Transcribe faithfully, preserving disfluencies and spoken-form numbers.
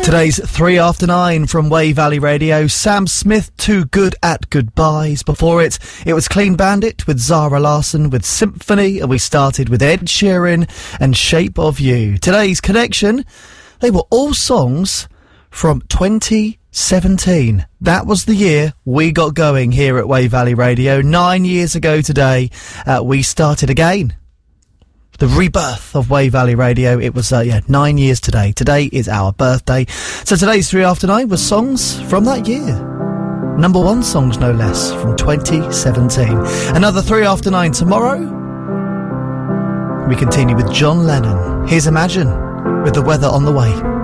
Today's three after nine from Way Valley Radio. Sam Smith, Too Good at Goodbyes. Before it, it was Clean Bandit with Zara Larsson with Symphony, and we started with Ed Sheeran and Shape of You. Today's Connection, they were all songs from twenty seventeen. That was the year we got going here at Way Valley Radio. Nine years ago today, uh, we started again. The rebirth of Way Valley Radio. It was, uh, yeah, nine years today. Today is our birthday. So today's three after nine was songs from that year. Number one songs, no less, from twenty seventeen. Another three after nine tomorrow. We continue with John Lennon. Here's Imagine with The Weather on the Way.